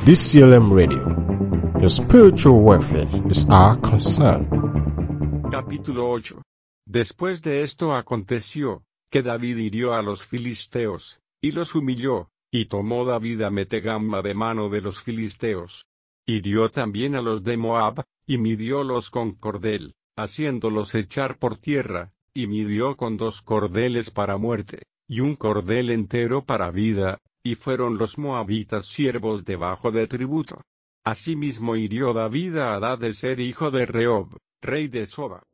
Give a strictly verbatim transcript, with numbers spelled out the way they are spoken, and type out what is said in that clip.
D C L M Radio. Your spiritual welfare is our concern. Capítulo ocho. Después de esto aconteció, que David hirió a los filisteos, y los humilló, y tomó David a Metegama de mano de los filisteos. Hirió también a los de Moab, y midiólos con cordel, haciéndolos echar por tierra, y midió con dos cordeles para muerte, y un cordel entero para vida, y fueron los moabitas siervos debajo de tributo. Asimismo hirió David a Hadadezer hijo de Rehob, rey de Soba,